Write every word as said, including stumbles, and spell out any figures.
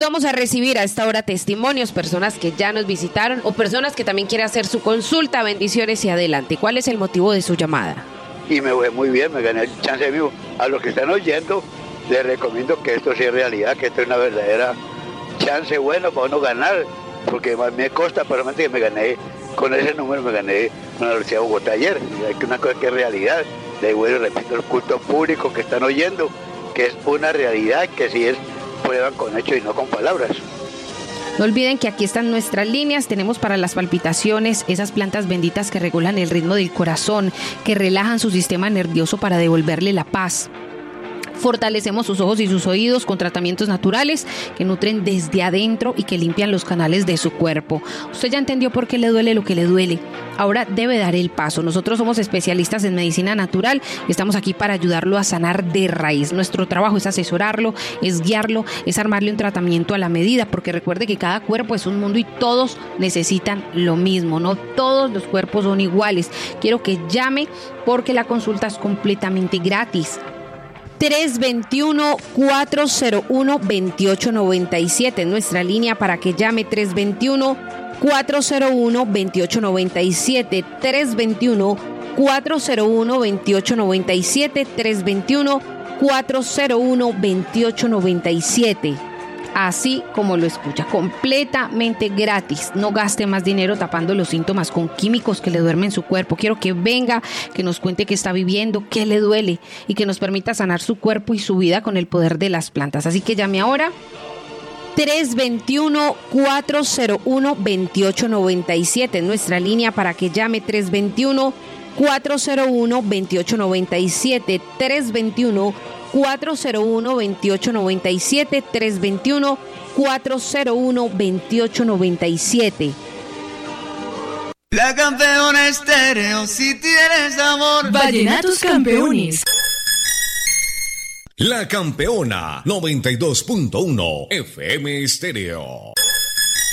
vamos a recibir a esta hora testimonios, personas que ya nos visitaron o personas que también quieren hacer su consulta. Bendiciones y adelante. ¿Cuál es el motivo de su llamada? Y me fue muy bien, me gané el chance mío. A los que están oyendo, les recomiendo que esto sea realidad, que esto es una verdadera chance bueno para uno ganar, porque más me consta personalmente que me gané, con ese número me gané con la Universidad de Bogotá ayer. Hay que una cosa que es realidad. Le vuelvo y repito, el culto público que están oyendo, que es una realidad, que sí es prueban con hechos y no con palabras. No olviden que aquí están nuestras líneas, tenemos para las palpitaciones, esas plantas benditas que regulan el ritmo del corazón, que relajan su sistema nervioso para devolverle la paz. Fortalecemos sus ojos y sus oídos con tratamientos naturales que nutren desde adentro y que limpian los canales de su cuerpo. Usted ya entendió por qué le duele lo que le duele. Ahora debe dar el paso. Nosotros somos especialistas en medicina natural y estamos aquí para ayudarlo a sanar de raíz. Nuestro trabajo es asesorarlo, es guiarlo, es armarle un tratamiento a la medida, porque recuerde que cada cuerpo es un mundo y todos necesitan lo mismo. No todos los cuerpos son iguales. Quiero que llame porque la consulta es completamente gratis. tres dos uno, cuatro cero uno, dos ocho nueve siete, nuestra línea para que llame. Tres dos uno, cuatro cero uno, dos ocho nueve siete, tres dos uno, cuatro cero uno, dos ocho nueve siete, tres dos uno, cuatro cero uno, dos ocho nueve siete. Así como lo escucha, completamente gratis. No gaste más dinero tapando los síntomas con químicos que le duermen su cuerpo. Quiero que venga, que nos cuente qué está viviendo, qué le duele y que nos permita sanar su cuerpo y su vida con el poder de las plantas. Así que llame ahora. tres dos uno, cuatro cero uno, dos ocho nueve siete, nuestra línea para que llame. Tres dos uno, cuatro cero uno, dos ocho nueve siete, tres dos uno, cuatro cero uno, dos ocho nueve siete, tres dos uno, cuatro cero uno, dos ocho nueve siete. La Campeona Estéreo, si tienes amor. Vallenatos Campeones. La Campeona noventa y dos punto uno F M Estéreo.